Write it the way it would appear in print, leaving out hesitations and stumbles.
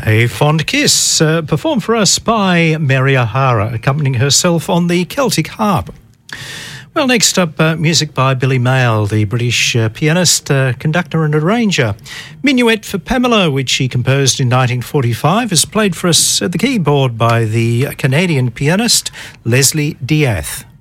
A Fond Kiss, performed for us by Mary O'Hara, accompanying herself on the Celtic harp. Well, next up, music by Billy Mayle, the British pianist, conductor and arranger. Minuet for Pamela, which he composed in 1945, is played for us at the keyboard by the Canadian pianist Leslie Diath.